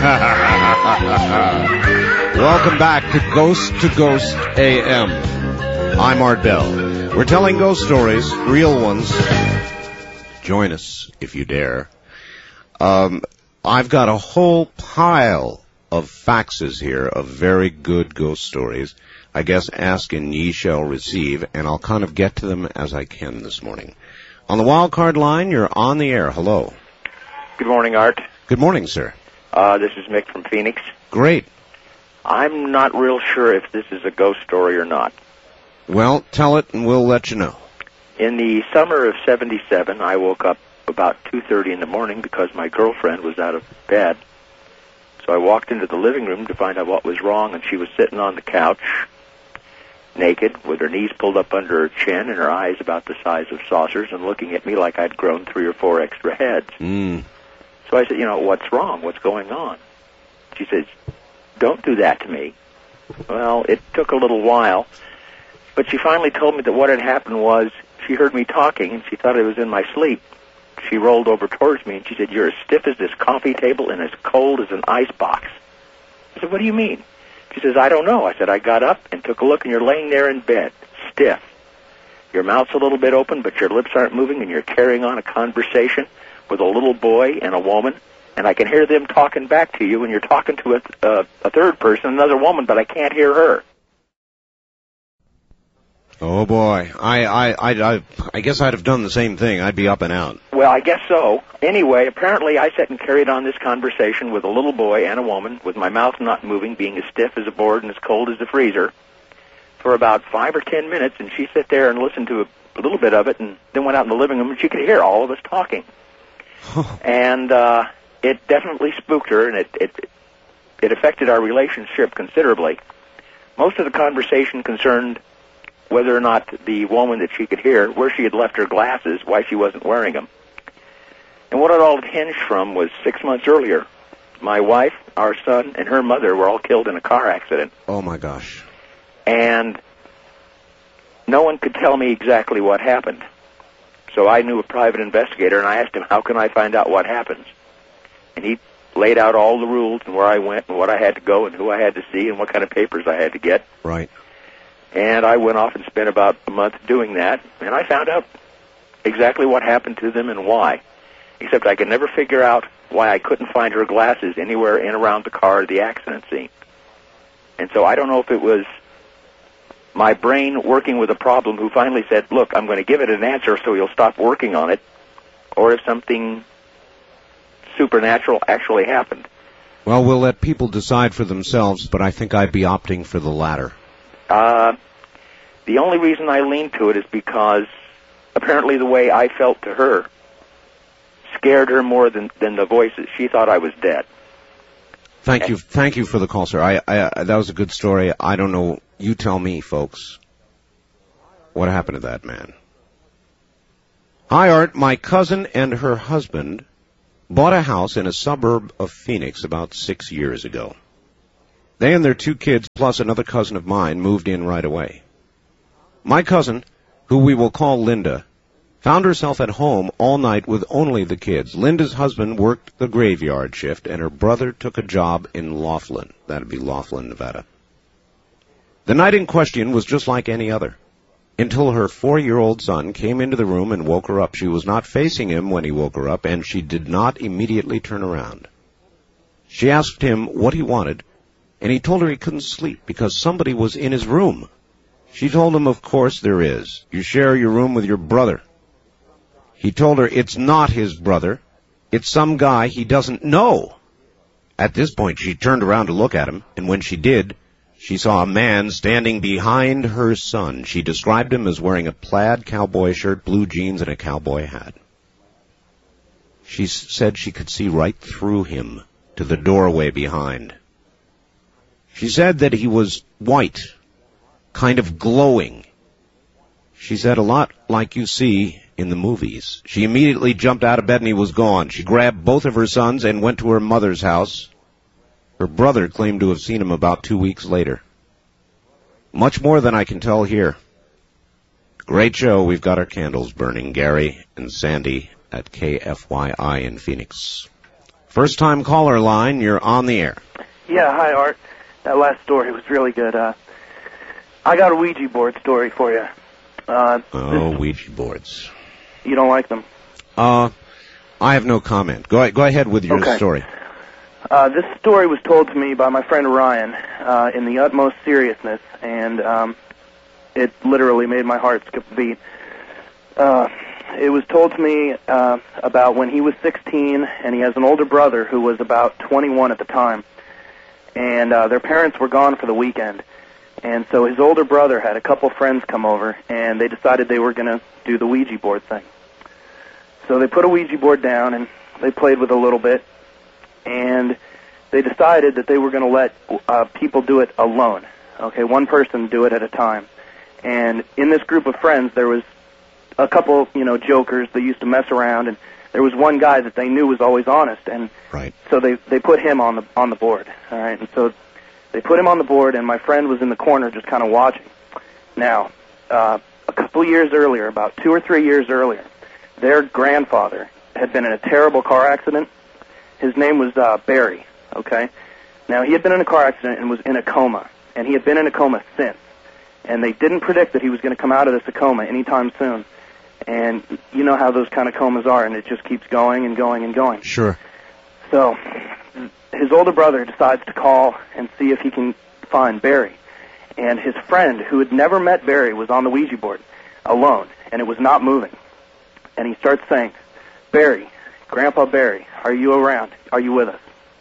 Welcome back to Ghost AM. I'm Art Bell. We're telling ghost stories, real ones. Join us if you dare. I've got a whole pile of faxes here of very good ghost stories. I guess ask and ye shall receive, and I'll kind of get to them as I can this morning. On the wild card line, you're on the air. Hello. Good morning, Art. Good morning, sir. This is Mick from Phoenix. Great. I'm not real sure if this is a ghost story or not. Well, tell it and we'll let you know. In the summer of 77, I woke up about 2:30 in the morning because my girlfriend was out of bed. So I walked into the living room to find out what was wrong, and she was sitting on the couch, naked, with her knees pulled up under her chin and her eyes about the size of saucers and looking at me like I'd grown 3 or 4 extra heads. So I said, what's wrong? What's going on? She says, don't do that to me. Well, it took a little while, but she finally told me that what had happened was she heard me talking and she thought I was in my sleep. She rolled over towards me and she said, you're as stiff as this coffee table and as cold as an ice box. I said, what do you mean? She says, I don't know. I said, I got up and took a look and you're laying there in bed, stiff. Your mouth's a little bit open, but your lips aren't moving and you're carrying on a conversation with a little boy and a woman, and I can hear them talking back to you, and you're talking to a third person, another woman, but I can't hear her. Oh, boy. I guess I'd have done the same thing. I'd be up and out. Well, I guess so. Anyway, apparently I sat and carried on this conversation with a little boy and a woman, with my mouth not moving, being as stiff as a board and as cold as a freezer, for about 5 or 10 minutes, and she sat there and listened to a little bit of it, and then went out in the living room, and she could hear all of us talking. And it definitely spooked her, and it affected our relationship considerably. Most of the conversation concerned whether or not the woman that she could hear, where she had left her glasses, why she wasn't wearing them. And what it all hinged from was 6 months earlier, my wife, our son, and her mother were all killed in a car accident. Oh, my gosh. And no one could tell me exactly what happened. So I knew a private investigator, and I asked him, how can I find out what happens? And he laid out all the rules and where I went and what I had to go and who I had to see and what kind of papers I had to get. Right. And I went off and spent about a month doing that, and I found out exactly what happened to them and why. Except I could never figure out why I couldn't find her glasses anywhere in around the car or the accident scene. And so I don't know if it was my brain working with a problem who finally said, look, I'm going to give it an answer so you'll stop working on it, or if something supernatural actually happened. Well, we'll let people decide for themselves, but I think I'd be opting for the latter. The only reason I lean to it is because apparently the way I felt to her scared her more than the voices. She thought I was dead. Thank you for the call, sir. That was a good story. I don't know. You tell me, folks. What happened to that man? Hi, Art. My cousin and her husband bought a house in a suburb of Phoenix about 6 years ago. They and their 2 kids, plus another cousin of mine, moved in right away. My cousin, who we will call Linda, found herself at home all night with only the kids. Linda's husband worked the graveyard shift, and her brother took a job in Laughlin. That'd be Laughlin, Nevada. The night in question was just like any other, until her 4-year-old son came into the room and woke her up. She was not facing him when he woke her up, and she did not immediately turn around. She asked him what he wanted, and he told her he couldn't sleep because somebody was in his room. She told him, of course there is. You share your room with your brother. He told her it's not his brother. It's some guy he doesn't know. At this point, she turned around to look at him, and when she did, she saw a man standing behind her son. She described him as wearing a plaid cowboy shirt, blue jeans, and a cowboy hat. She said she could see right through him to the doorway behind. She said that he was white, kind of glowing. She said a lot like you see in the movies. She immediately jumped out of bed and he was gone. She grabbed both of her sons and went to her mother's house. Her brother claimed to have seen him about 2 weeks later. Much more than I can tell here. Great show. We've got our candles burning. Gary and Sandy at KFYI in Phoenix. First time caller line, you're on the air. Yeah, hi, Art. That last story was really good. I got a Ouija board story for you. Ouija boards. You don't like them? I have no comment. Go ahead with your story. This story was told to me by my friend Ryan in the utmost seriousness, and it literally made my heart skip a beat. It was told to me about when he was 16, and he has an older brother who was about 21 at the time, and their parents were gone for the weekend. And so his older brother had a couple friends come over, and they decided they were going to do the Ouija board thing. So they put a Ouija board down, and they played with it a little bit, and they decided that they were going to let people do it alone. Okay, one person do it at a time. And in this group of friends, there was a couple, jokers that used to mess around, and there was one guy that they knew was always honest, and so they put him on the board. All right, and so they put him on the board, and my friend was in the corner just kind of watching. Now, a couple years earlier, about 2 or 3 years earlier, their grandfather had been in a terrible car accident. His name was Barry, okay? Now, he had been in a car accident and was in a coma, and he had been in a coma since. And they didn't predict that he was going to come out of this coma anytime soon. And you know how those kind of comas are, and it just keeps going and going and going. Sure. So his older brother decides to call and see if he can find Barry. And his friend, who had never met Barry, was on the Ouija board alone, and it was not moving. And he starts saying, "Barry, Grandpa Barry, are you around? Are you with us?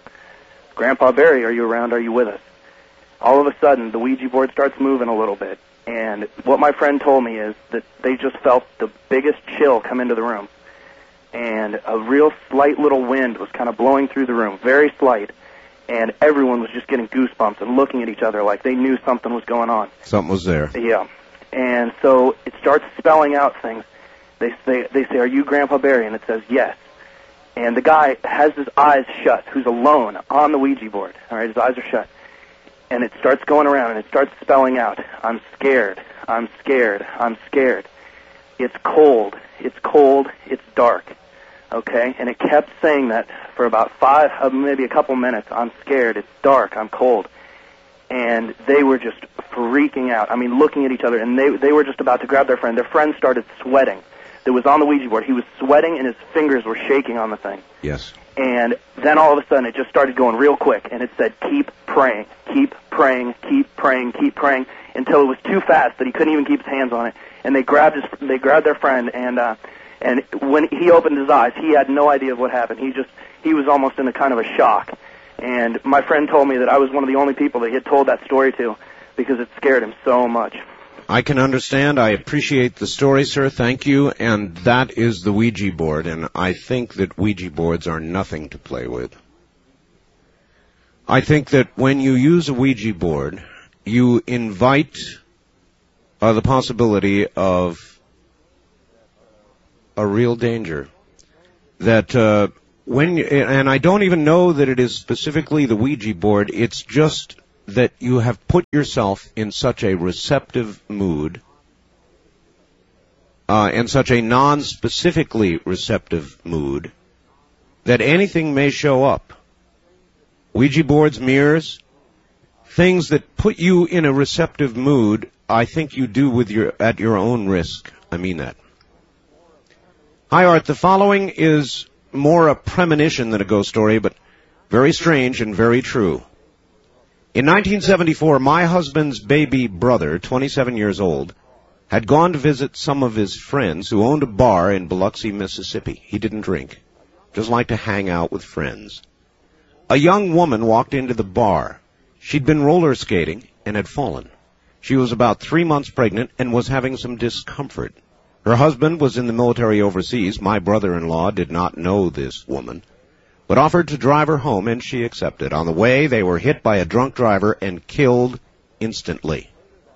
Grandpa Barry, are you around? Are you with us?" All of a sudden, the Ouija board starts moving a little bit. And what my friend told me is that they just felt the biggest chill come into the room. And a real slight little wind was kind of blowing through the room, very slight. And everyone was just getting goosebumps and looking at each other like they knew something was going on. Something was there. Yeah. And so it starts spelling out things. They say, "Are you Grandpa Barry?" And it says, "Yes." And the guy has his eyes shut, who's alone on the Ouija board. All right, his eyes are shut. And it starts going around, and it starts spelling out, "I'm scared, I'm scared, I'm scared. It's cold, it's dark." Okay? And it kept saying that for about maybe a couple minutes. "I'm scared, it's dark, I'm cold." And they were just freaking out. I mean, looking at each other, and they were just about to grab their friend. Their friend started sweating. That was on the Ouija board. He was sweating, and his fingers were shaking on the thing. Yes. And then all of a sudden, it just started going real quick, and it said, "Keep praying, keep praying, keep praying, keep praying," until it was too fast that he couldn't even keep his hands on it. And they grabbed their friend, and when he opened his eyes, he had no idea of what happened. He was almost in a kind of a shock. And my friend told me that I was one of the only people that he had told that story to because it scared him so much. I can understand. I appreciate the story, sir. Thank you. And that is the Ouija board, and I think that Ouija boards are nothing to play with. I think that when you use a Ouija board, you invite the possibility of a real danger. That and I don't even know that it is specifically the Ouija board, it's just that you have put yourself in such a receptive mood, and such a non-specifically receptive mood, that anything may show up. Ouija boards, mirrors, things that put you in a receptive mood, I think you do at your own risk. I mean that. Hi, Art. The following is more a premonition than a ghost story, but very strange and very true. In 1974, my husband's baby brother, 27 years old, had gone to visit some of his friends who owned a bar in Biloxi, Mississippi. He didn't drink, just liked to hang out with friends. A young woman walked into the bar. She'd been roller skating and had fallen. She was about 3 months pregnant and was having some discomfort. Her husband was in the military overseas. My brother-in-law did not know this woman, but offered to drive her home, and she accepted. On the way, they were hit by a drunk driver and killed instantly.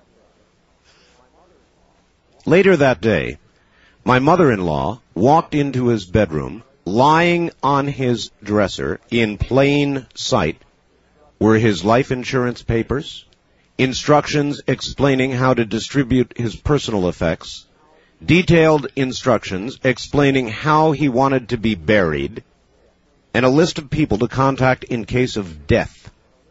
Later that day, my mother-in-law walked into his bedroom. Lying on his dresser in plain sight were his life insurance papers, instructions explaining how to distribute his personal effects, detailed instructions explaining how he wanted to be buried, and a list of people to contact in case of death.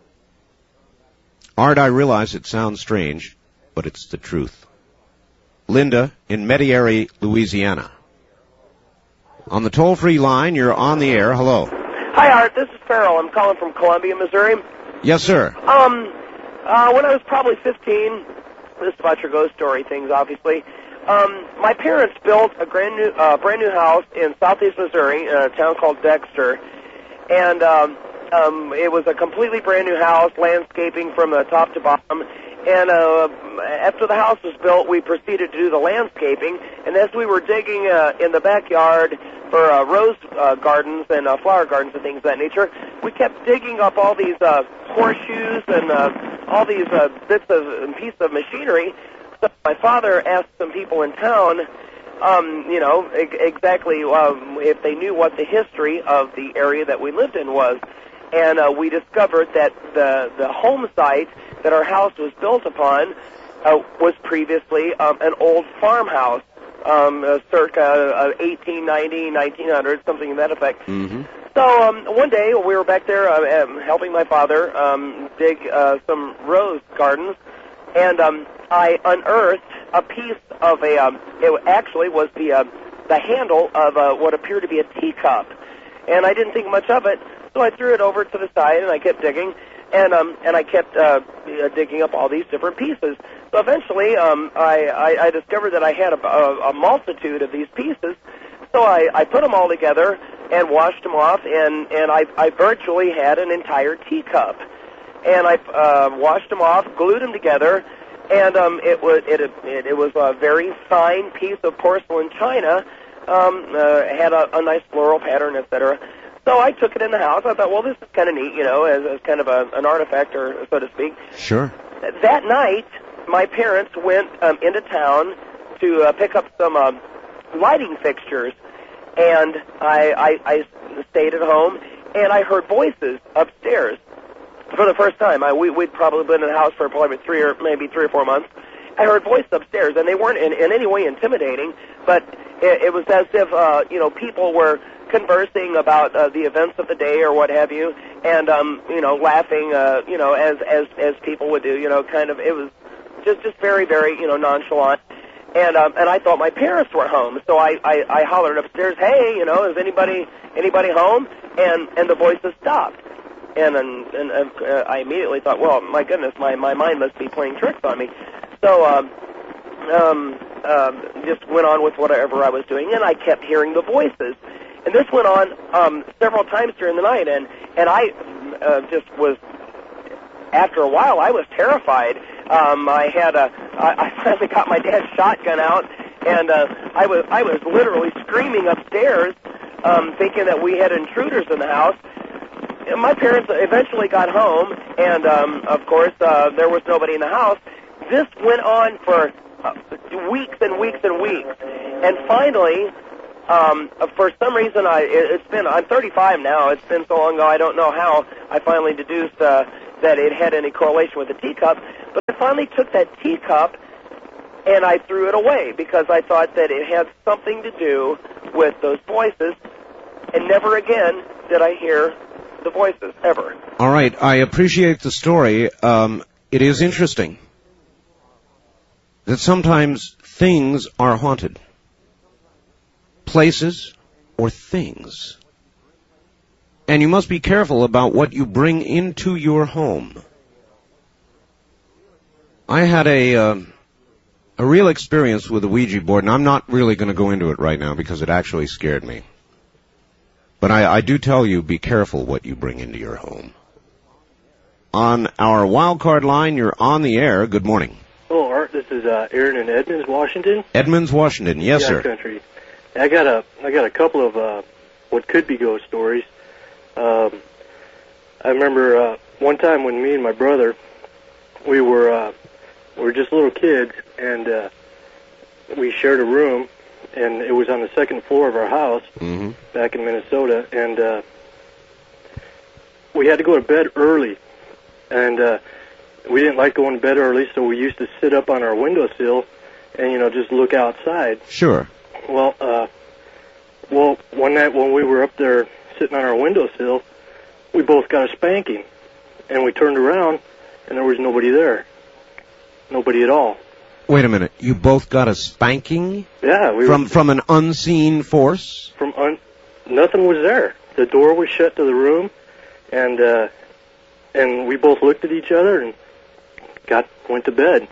Art, I realize it sounds strange, but it's the truth. Linda in Metairie, Louisiana. On the toll-free line, you're on the air. Hello. Hi, Art. This is Farrell. I'm calling from Columbia, Missouri. Yes, sir. When I was probably 15, this is about your ghost story things, obviously. My parents built a brand new house in southeast Missouri in a town called Dexter, and it was a completely brand new house, landscaping from the top to bottom. And after the house was built, we proceeded to do the landscaping. And as we were digging in the backyard for rose gardens and flower gardens and things of that nature, we kept digging up all these horseshoes and all these bits and pieces of machinery. So my father asked some people in town, exactly if they knew what the history of the area that we lived in was. And we discovered that the home site that our house was built upon was previously an old farmhouse, circa 1890, 1900, something to that effect. Mm-hmm. So one day we were back there helping my father dig some rose gardens, and I unearthed a piece of it actually was the handle of what appeared to be a teacup, and I didn't think much of it. So I threw it over to the side, and I kept digging, and I kept digging up all these different pieces. So eventually, I discovered that I had a multitude of these pieces. So I put them all together and washed them off, and I virtually had an entire teacup. And I washed them off, glued them together, and it was a very fine piece of porcelain china. Had a nice floral pattern, etc. So I took it in the house. I thought, well, this is kind of neat, as kind of an artifact, or so to speak. Sure. That night, my parents went into town to pick up some lighting fixtures, and I stayed at home, and I heard voices upstairs for the first time. We'd probably been in the house for probably 3 or 4 months. I heard voices upstairs, and they weren't in any way intimidating, but it was as if people were conversing about the events of the day or what have you, and laughing, as people would do, kind of. It was just very, very, nonchalant. And I thought my parents were home, so I hollered upstairs, "Hey, is anybody home?" And the voices stopped. And I immediately thought, well, my goodness, my mind must be playing tricks on me. So just went on with whatever I was doing, and I kept hearing the voices. And this went on several times during the night, and I just was, after a while, I was terrified. I finally got my dad's shotgun out, and I was literally screaming upstairs, thinking that we had intruders in the house. And my parents eventually got home, and of course there was nobody in the house. This went on for weeks and weeks and weeks, and finally, for some reason, I'm 35 now. It's been so long ago, I don't know how I finally deduced that it had any correlation with the teacup. But I finally took that teacup and I threw it away because I thought that it had something to do with those voices, and never again did I hear the voices, ever. All right, I appreciate the story. It is interesting that sometimes things are haunted. Places or things. And you must be careful about what you bring into your home. I had a real experience with a Ouija board, and I'm not really going to go into it right now because it actually scared me. But I do tell you, be careful what you bring into your home. On our wild card line, you're on the air. Good morning. Hello, Art. This is Aaron in Edmonds, Washington. Edmonds, Washington. Yes, sir. Country. I got a couple of what could be ghost stories. I remember one time when me and my brother, we were just little kids, and we shared a room, and it was on the second floor of our house back in Minnesota, and we had to go to bed early, and we didn't like going to bed early, so we used to sit up on our windowsill and just look outside. Sure. Well, one night when we were up there sitting on our windowsill, we both got a spanking. And we turned around, and there was nobody there. Nobody at all. Wait a minute. You both got a spanking? Yeah. From an unseen force? Nothing was there. The door was shut to the room, and we both looked at each other and went to bed.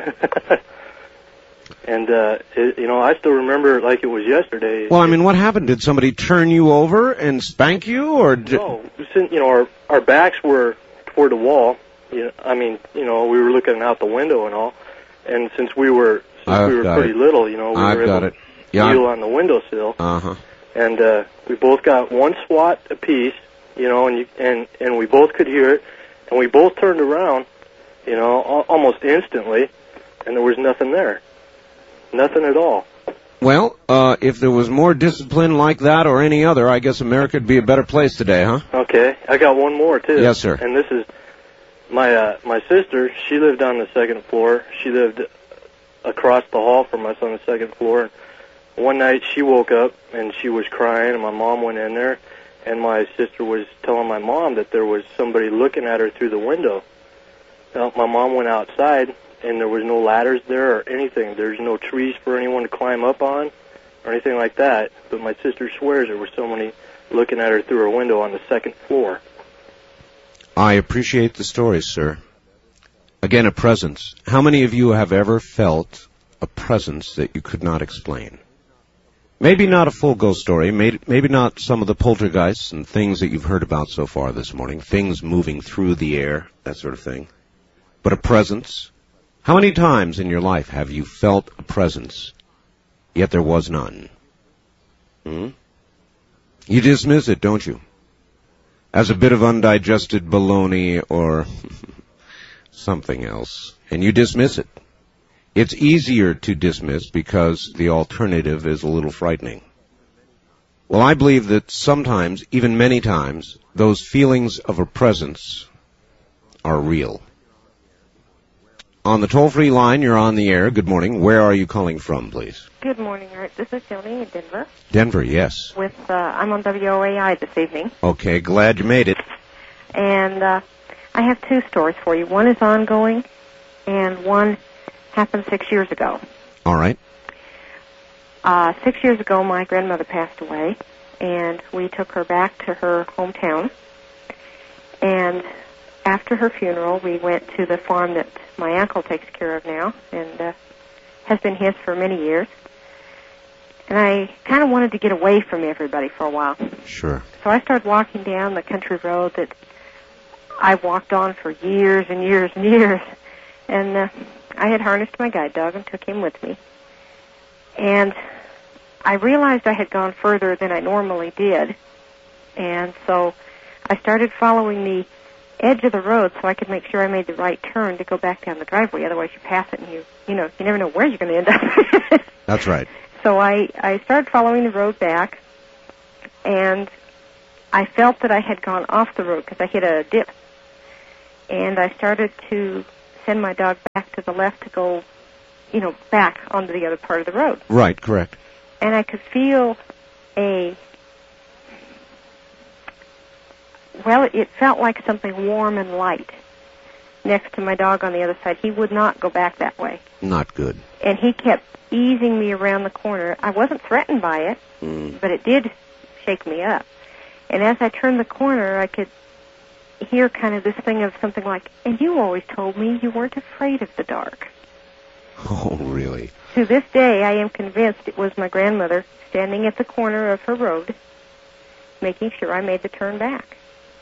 And, I still remember it like it was yesterday. Well, I mean, what happened? Did somebody turn you over and spank you, or No. Since, our backs were toward the wall. We were looking out the window and all. And since we were pretty little, we were able to kneel on the windowsill. Uh-huh. And we both got one swat apiece, and we both could hear it, and we both turned around, almost instantly, and there was nothing there. Nothing at all. Well, if there was more discipline like that or any other, I guess America would be a better place today, huh? Okay, I got one more too. Yes, sir. And this is my sister. She lived on the second floor. She lived across the hall from us on the second floor. One night she woke up and she was crying, and my mom went in there, and my sister was telling my mom that there was somebody looking at her through the window. Well, my mom went outside, and there was no ladders there or anything. There's no trees for anyone to climb up on or anything like that. But my sister swears there was somebody looking at her through her window on the second floor. I appreciate the stories, sir. Again, a presence. How many of you have ever felt a presence that you could not explain? Maybe not a full ghost story, maybe not some of the poltergeists and things that you've heard about so far this morning, things moving through the air, that sort of thing, but a presence. How many times in your life have you felt a presence, yet there was none? You dismiss it, don't you? As a bit of undigested baloney or something else, and you dismiss it. It's easier to dismiss because the alternative is a little frightening. Well, I believe that sometimes, even many times, those feelings of a presence are real. On the toll-free line, you're on the air. Good morning. Where are you calling from, please? Good morning, Art. This is Joni in Denver. Denver, yes. I'm on WOAI this evening. Okay, glad you made it. And I have two stories for you. One is ongoing, and one happened 6 years ago. All right. 6 years ago, my grandmother passed away, and we took her back to her hometown. And after her funeral, we went to the farm that my uncle takes care of now, and has been his for many years. And I kind of wanted to get away from everybody for a while. Sure. So I started walking down the country road that I walked on for years and years and years. And I had harnessed my guide dog and took him with me. And I realized I had gone further than I normally did. And so I started following the edge of the road so I could make sure I made the right turn to go back down the driveway. Otherwise you pass it and you never know where you're going to end up. That's right. So I started following the road back, and I felt that I had gone off the road because I hit a dip. And I started to send my dog back to the left to go, back onto the other part of the road. Right, correct. And I could feel it felt like something warm and light next to my dog on the other side. He would not go back that way. Not good. And he kept easing me around the corner. I wasn't threatened by it, but it did shake me up. And as I turned the corner, I could hear kind of this thing of something like, and you always told me you weren't afraid of the dark. Oh, really? To this day, I am convinced it was my grandmother standing at the corner of her road, making sure I made the turn back.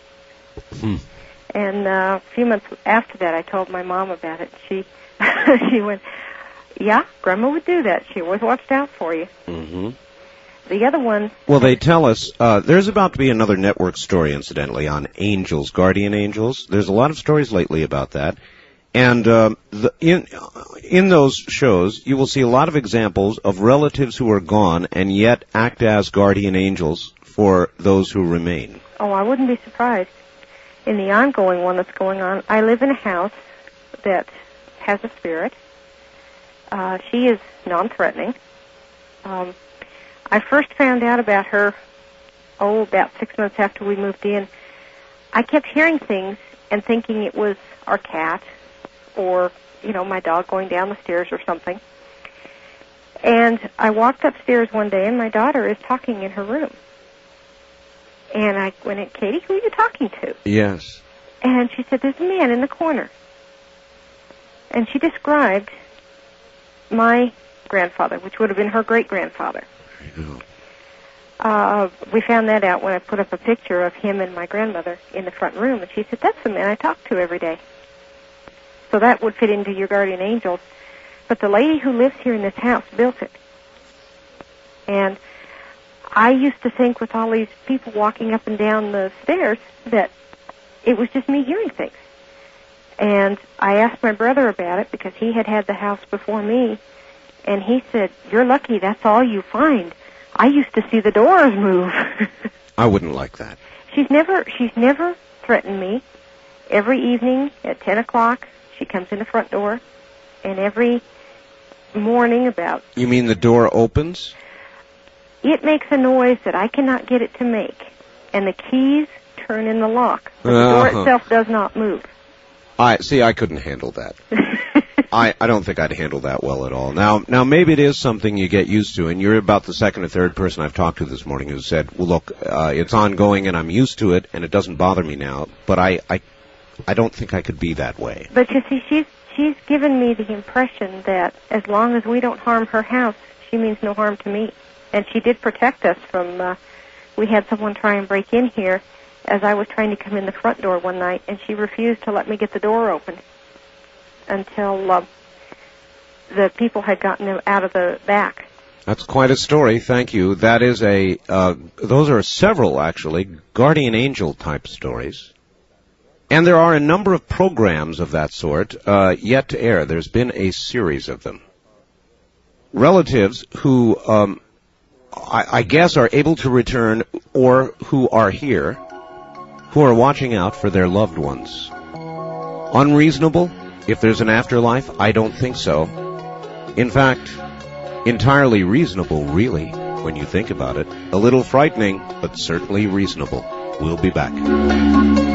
And a few months after that, I told my mom about it. She went, yeah, Grandma would do that. She always watched out for you. Mm-hmm. The other one... Well, they tell us, there's about to be another network story, incidentally, on angels, guardian angels. There's a lot of stories lately about that. And in those shows, you will see a lot of examples of relatives who are gone and yet act as guardian angels for those who remain. Oh, I wouldn't be surprised. In the ongoing one that's going on, I live in a house that has a spirit. She is non-threatening. I first found out about her about 6 months after we moved in, I kept hearing things and thinking it was our cat or, my dog going down the stairs or something. And I walked upstairs one day, and my daughter is talking in her room. And I went in, Katie, who are you talking to? Yes. And she said, there's a man in the corner. And she described my grandfather, which would have been her great-grandfather. We found that out when I put up a picture of him and my grandmother in the front room, and she said, that's the man I talk to every day. So that would fit into your guardian angels. But the lady who lives here in this house built it. And I used to think with all these people walking up and down the stairs that it was just me hearing things. And I asked my brother about it because he had had the house before me, and he said, you're lucky, that's all you find. I used to see the doors move. I wouldn't like that. She's never threatened me. Every evening at 10 o'clock, she comes in the front door, and every morning about... You mean the door opens? It makes a noise that I cannot get it to make, and the keys turn in the lock, but the door itself does not move. I couldn't handle that. I don't think I'd handle that well at all. Now maybe it is something you get used to, and you're about the second or third person I've talked to this morning who said, well, look, it's ongoing and I'm used to it and it doesn't bother me now, but I don't think I could be that way. But you see, she's given me the impression that as long as we don't harm her house, she means no harm to me. And she did protect us from, we had someone try and break in here as I was trying to come in the front door one night, and she refused to let me get the door open until the people had gotten them out of the back. That's quite a story. Thank you. That is those are several, actually, guardian angel type stories. And there are a number of programs of that sort yet to air. There's been a series of them. Relatives who, I guess, are able to return or who are here, who are watching out for their loved ones. Unreasonable? If there's an afterlife, I don't think so. In fact, entirely reasonable, really, when you think about it. A little frightening, but certainly reasonable. We'll be back.